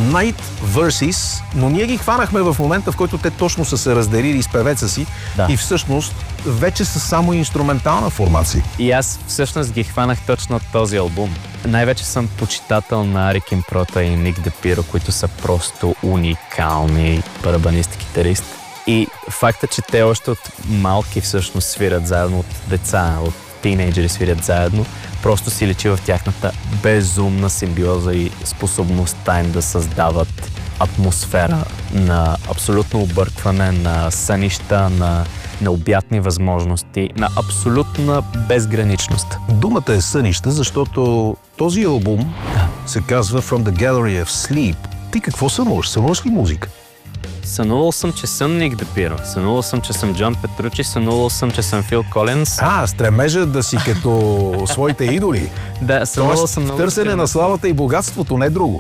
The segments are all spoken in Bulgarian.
Night Versus, но ние ги хванахме в момента, в който те точно са се разделили с певеца си и всъщност вече са само инструментална формация. И аз всъщност ги хванах точно от този албум. Най-вече съм почитател на Арик Импрота и Ник Депиро, които са просто уникални барабанисти-китаристи. И факта, че те още от малки всъщност свирят заедно, от деца, от тинейджери свирят заедно, просто си личи в тяхната безумна симбиоза и способността им да създават атмосфера на абсолютно объркване, на сънища, на необятни възможности, на абсолютна безграничност. Думата е сънища, защото този албум се казва From the Gallery of Sleep. Ти какво сънуваш? Сънуваш ли музика? Сънувал съм, че съм Ник Депиро, сънувал съм, че съм Джон Петручи, сънувал съм, че съм Фил Колинс. Стремежа да си като своите идоли. Да, сънувал съм много. Търсене на славата и богатството, не друго.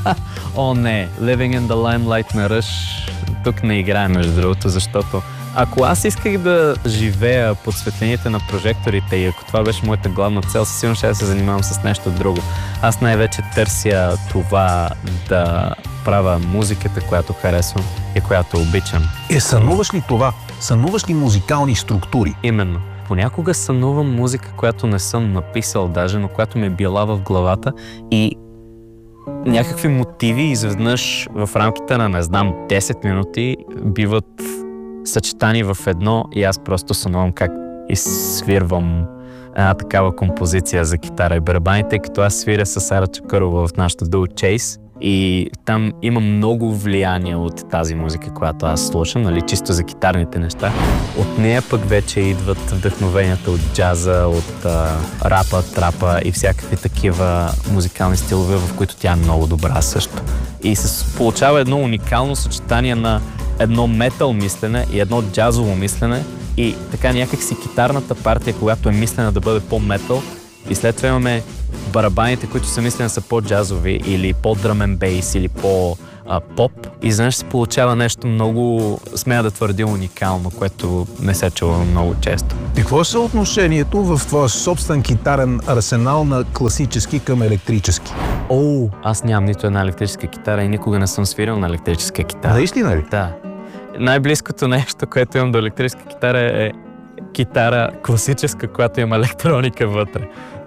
О, не. Living in the Limelight на Rush тук не играе, между другото, защото ако аз исках да живея под светлините на прожекторите и ако това беше моята главна цел, със сигурно ще да се занимавам с нещо друго. Аз най-вече търся това да правя музиката, която харесвам и която обичам. Сънуваш ли това? Сънуваш ли музикални структури? Именно. Понякога сънувам музика, която не съм написал даже, но която ми е била в главата и някакви мотиви изведнъж в рамките на, не знам, 10 минути биват съчетани в едно и аз просто сънувам как изсвирвам една такава композиция за китара и барабани, тъй като аз свиря с Сара Чакърова в нашото дуо Chase и там има много влияние от тази музика, която аз слушам, нали, чисто за китарните неща. От нея пък вече идват вдъхновенията от джаза, от рапа, трапа и всякакви такива музикални стилове, в които тя е много добра също. И се получава едно уникално съчетание на едно метал мислене и едно джазово мислене и така някак си китарната партия, когато е мислена да бъде по-метал и след това имаме барабаните, които са мислени са по-джазови или по-дръм ен бейс или по-поп и изведнъж се получава нещо много, смея да твърдя, уникално, което не се чува много често. И какво е съотношението в твоя собствен китарен арсенал на класически към електрически? Аз нямам нито една електрическа китара и никога не съм свирил на електрическа китара. Наистина ли? Да. Най-близкото нещо, което имам до електрическа китара е китара класическа, която има електроника вътре.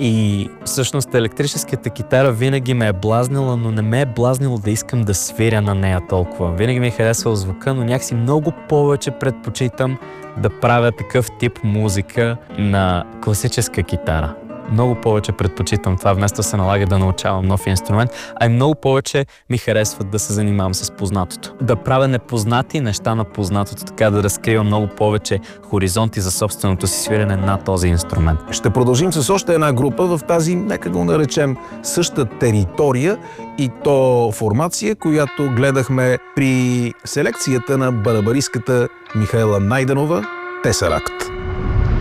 И всъщност електрическата китара винаги ме е блазнила, но не ме е блазнило да искам да свиря на нея толкова. Винаги ми е харесвал звука, но някакси много повече предпочитам да правя такъв тип музика на класическа китара. Много повече предпочитам това, вместо да се налага да научавам нов инструмент, а и много повече ми харесват да се занимавам с познатото. Да правя непознати неща на познатото, така да разкривам много повече хоризонти за собственото си свирене на този инструмент. Ще продължим с още една група в тази, нека го наречем, същата територия и то формация, която гледахме при селекцията на барабаристката Михаела Найденова, Тесаракт.